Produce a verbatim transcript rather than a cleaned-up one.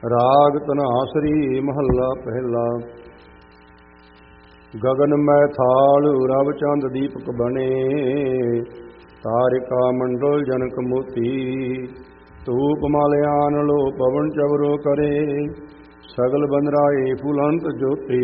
ਰਾਗ ਧਨਾਸਰੀ ਮਹੱਲਾ ਪਹਿਲਾ। ਗਗਨ ਮੈਂ ਥਾਲ ਰਵ ਚੰਦ ਦੀਪਕ ਬਣੇ, ਤਾਰਿਕਾ ਮੰਡਲ ਜਨਕ ਮੋਤੀ। ਧੂਪ ਮਾਲਿਆਨ ਲੋ ਪਵਨ ਚਵਰੋ ਕਰੇ, ਸਗਲ ਬੰਦਰਾਏ ਫੁਲੰਤ ਜੋਤੀ।